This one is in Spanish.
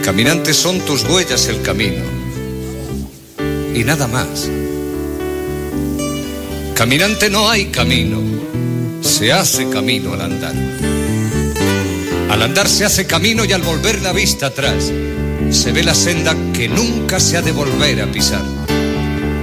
Caminante, son tus huellas el camino y nada más. Caminante, no hay camino, se hace camino al andar. Al andar se hace camino y al volver la vista atrás se ve la senda que nunca se ha de volver a pisar.